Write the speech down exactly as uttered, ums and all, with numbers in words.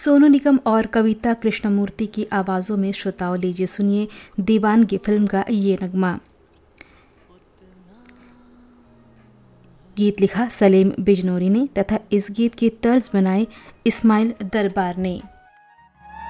सोनू निगम और कविता कृष्णमूर्ति की आवाज़ों में श्रोताओं लीजिए सुनिए दीवानगी फिल्म का ये नगमा। गीत लिखा सलीम बिजनोरी ने तथा इस गीत की तर्ज बनाई इस्माइल दरबार ने।